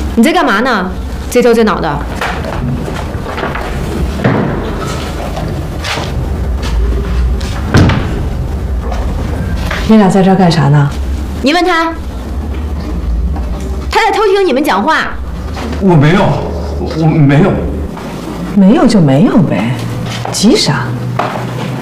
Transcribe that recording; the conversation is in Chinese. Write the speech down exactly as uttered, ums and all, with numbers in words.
你在干嘛呢？这头这脑的。 你俩在这儿干啥呢？ 你问他，他在偷听你们讲话。 我没有，我没有。 没有就没有呗，急啥？